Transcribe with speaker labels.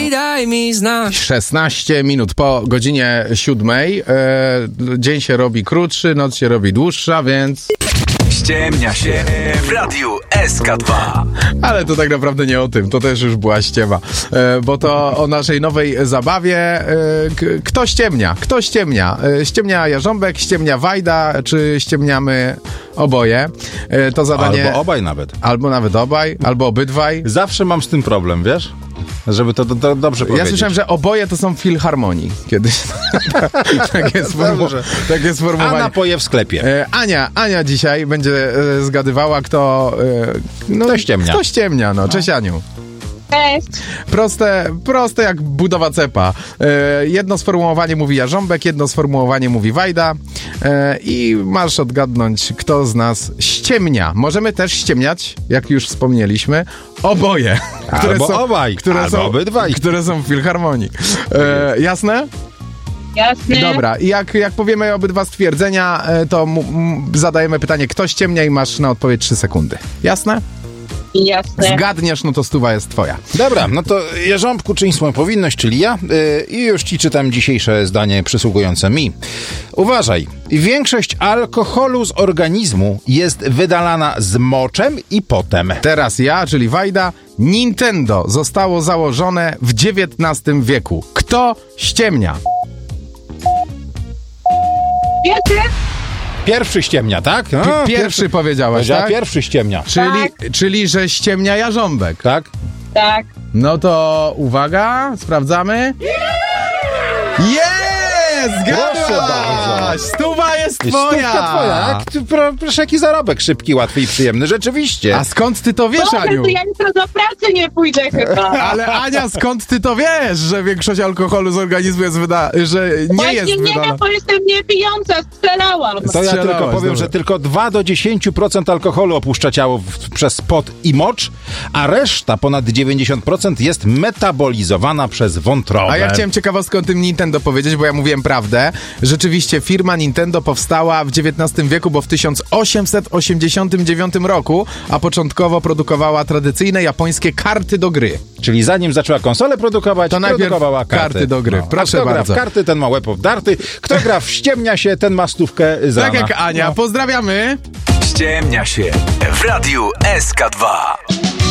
Speaker 1: daj mi znać.
Speaker 2: 16 minut po godzinie 7. Dzień się robi krótszy, noc się robi dłuższa, więc...
Speaker 3: Ściemnia się w Radiu SK2.
Speaker 2: Ale to tak naprawdę nie o tym, to też już była ściema, bo to o naszej nowej zabawie. Kto ściemnia? Kto ściemnia? Ściemnia Jarząbek, ściemnia Wajda, czy ściemniamy oboje? To zadanie...
Speaker 4: Albo obaj nawet.
Speaker 2: Albo nawet obaj, albo obydwaj.
Speaker 4: Zawsze mam z tym problem, wiesz? Żeby to dobrze powiedzieć.
Speaker 2: Ja słyszałem, że oboje to są w filharmonii. Kiedyś takie sformułowanie.
Speaker 4: A napoje w sklepie.
Speaker 2: Ania dzisiaj będzie zgadywała, kto
Speaker 4: ściemnia.
Speaker 2: Kto ściemnia, no. Cześć, Aniu.
Speaker 5: Cześć.
Speaker 2: Proste jak budowa cepa. Jedno sformułowanie mówi Jarząbek, jedno sformułowanie mówi Wajda i masz odgadnąć, kto z nas ściemnia. Możemy też ściemniać, jak już wspomnieliśmy, oboje. Które są w filharmonii. Jasne?
Speaker 5: Jasne.
Speaker 2: Dobra, i jak powiemy obydwa stwierdzenia, to zadajemy pytanie, kto ściemnia i masz na odpowiedź 3 sekundy. Jasne?
Speaker 5: Jasne.
Speaker 2: Zgadniesz, no to 100 jest twoja.
Speaker 4: Dobra, no to Jarząbku, czyń swoją powinność, czyli ja, i już ci czytam dzisiejsze zdanie przysługujące mi. Uważaj, większość alkoholu z organizmu jest wydalana z moczem i potem.
Speaker 2: Teraz ja, czyli Wajda. Nintendo zostało założone w XIX wieku. Kto ściemnia?
Speaker 5: Wiecie?
Speaker 4: Pierwszy ściemnia, tak? No,
Speaker 2: Pierwszy powiedziałeś, tak?
Speaker 4: Pierwszy ściemnia.
Speaker 2: Czyli, że ściemnia Jarząbek.
Speaker 4: Tak?
Speaker 5: Tak.
Speaker 2: No to uwaga, sprawdzamy.
Speaker 4: Proszę bardzo.
Speaker 2: 100 jest twoja.
Speaker 4: Stówka twoja. Proszę, jaki zarobek szybki, łatwy i przyjemny. Rzeczywiście.
Speaker 2: A skąd ty to wiesz,
Speaker 5: Boże,
Speaker 2: Aniu?
Speaker 5: to ja jutro do pracy nie pójdę chyba.
Speaker 2: Ale Ania, skąd ty to wiesz, że większość alkoholu z organizmu jest że nie
Speaker 5: Właśnie
Speaker 2: jest
Speaker 5: nie
Speaker 2: wydana?
Speaker 5: wiem, bo jestem niepijąca, strzelałam.
Speaker 4: To ja tylko powiem,
Speaker 2: dobra.
Speaker 4: że tylko 2 do 10% alkoholu opuszcza ciało przez pot i mocz, a reszta, ponad 90%, jest metabolizowana przez wątrobę.
Speaker 2: A ja chciałem ciekawostkę o tym Nintendo powiedzieć, bo ja mówiłem prawdę. Rzeczywiście firma Nintendo powstała w XIX wieku, bo w 1889 roku, a początkowo produkowała tradycyjne japońskie karty do gry.
Speaker 4: Czyli zanim zaczęła konsolę produkować,
Speaker 2: To najpierw
Speaker 4: produkowała
Speaker 2: karty do gry. Proszę
Speaker 4: a kto
Speaker 2: bardzo.
Speaker 4: gra w karty, ten ma łeb obdarty. Kto gra w ściemnia się, ten ma stówkę za.
Speaker 2: Tak jak Ania. Pozdrawiamy.
Speaker 3: Ściemnia się w Radiu SK2.